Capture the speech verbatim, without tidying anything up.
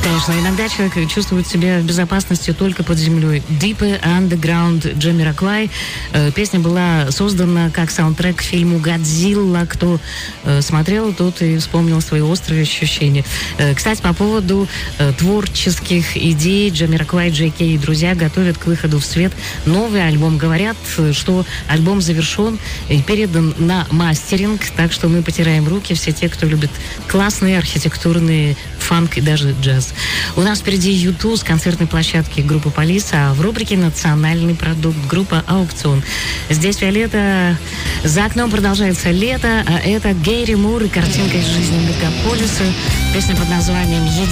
Конечно, иногда человек чувствует себя в безопасности только под землей. Deep Underground Jamiroquai. Песня была создана как саундтрек к фильму «Годзилла». Кто смотрел, тот и вспомнил свои острые ощущения. Кстати, по поводу творческих идей, Jamiroquai, джей кей и друзья готовят к выходу в свет новый альбом. Говорят, что альбом завершен и передан на мастеринг, так что мы потираем руки, все те, кто любит классные архитектурные фанк и даже джаз. У нас впереди юту с концертной площадки группы «Полис», а в рубрике «Национальный продукт» группа «Аукцион». Здесь Виолетта. За окном продолжается лето, а это Гэри Мур и картинка из жизни мегаполиса. Песня под названием